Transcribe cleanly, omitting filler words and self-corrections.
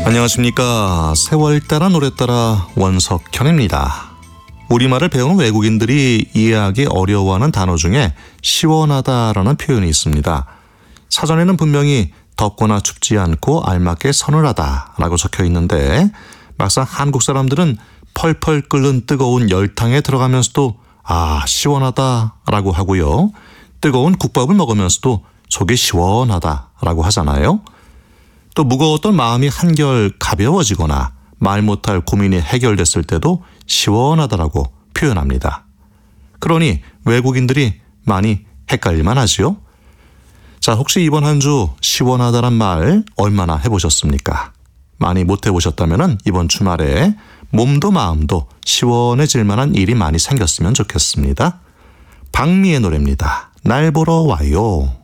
안녕하십니까. 세월 따라 노래 따라 원석현입니다. 우리말을 배우는 외국인들이 이해하기 어려워하는 단어 중에 시원하다라는 표현이 있습니다. 사전에는 분명히 덥거나 춥지 않고 알맞게 서늘하다라고 적혀 있는데 막상 한국 사람들은 펄펄 끓는 뜨거운 열탕에 들어가면서도 시원하다라고 하고요. 뜨거운 국밥을 먹으면서도 속이 시원하다라고 하잖아요. 또 무거웠던 마음이 한결 가벼워지거나 말 못할 고민이 해결됐을 때도 시원하다라고 표현합니다. 그러니 외국인들이 많이 헷갈릴만 하지요. 자, 혹시 이번 한 주 시원하다란 말 얼마나 해보셨습니까? 많이 못 해보셨다면 이번 주말에 몸도 마음도 시원해질 만한 일이 많이 생겼으면 좋겠습니다. 박미의 노래입니다. 날 보러 와요.